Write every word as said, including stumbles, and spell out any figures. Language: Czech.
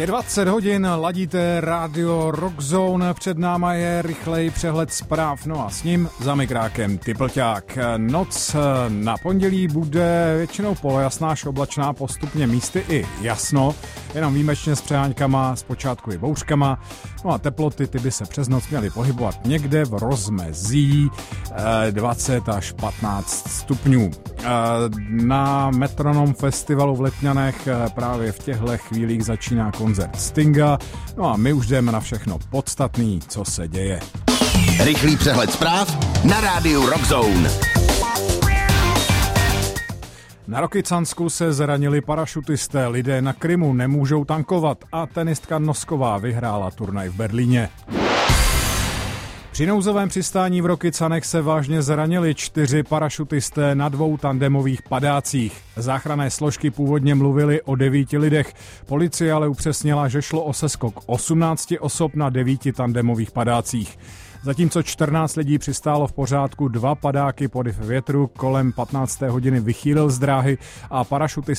Je dvacet hodin, ladíte rádio Rockzone, před náma je rychlej přehled zpráv, no a s ním za mikrákem Typlťák. Noc na pondělí bude většinou polojasná až oblačná, postupně místy i jasno, jenom výjimečně s přeháňkama, zpočátku i bouřkama, no a teploty ty by se přes noc měly pohybovat někde v rozmezí dvacet až patnáct stupňů. Na Metronom festivalu v Letňanech právě v těchto chvílích začíná koncert Stinga, no a my už jdeme na všechno podstatný, co se děje. Rychlý přehled zpráv na rádiu Rockzone. Na Rokycansku se zranili parašutisté, lidé na Krymu nemůžou tankovat a tenistka Nosková vyhrála turnaj v Berlíně. Při nouzovém přistání v Rokycanech se vážně zranili čtyři parašutisté na dvou tandemových padácích. Záchranné složky původně mluvily o devíti lidech. Policie ale upřesnila, že šlo o seskok osmnácti osob na devíti tandemových padácích. Zatímco čtrnáct lidí přistálo v pořádku, dva padáky pod větru kolem patnácté hodiny vychýlil z dráhy a parašutisté